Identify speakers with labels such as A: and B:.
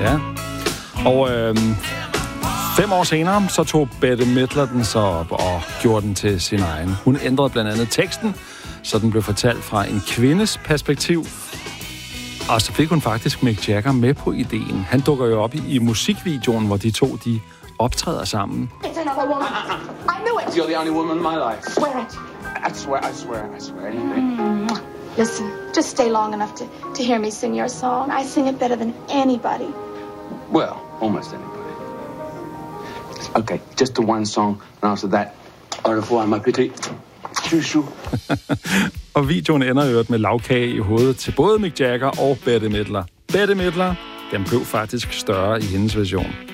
A: Ja. Og 5 år senere, så tog Bette Midler den så op og gjorde den til sin egen. Hun ændrede blandt andet teksten, så den blev fortalt fra en kvindes perspektiv. Og så fik hun faktisk Mick Jagger med på ideen. Han dukker jo op i musikvideoen, hvor de to optræder sammen.
B: It's another woman. I knew it.
C: You're the only woman in my life.
B: Swear it.
C: I swear anything.
B: Listen, just stay long enough to hear me sing your song. I sing it better than anybody.
C: Well, almost anybody. Okay, just the one song, and after that, au revoir, ma petite. Chou.
A: Og videoen ender jo med lavkage i hovedet til både Mick Jagger og Bette Midler. Bette Midler, den blev faktisk større i hendes version.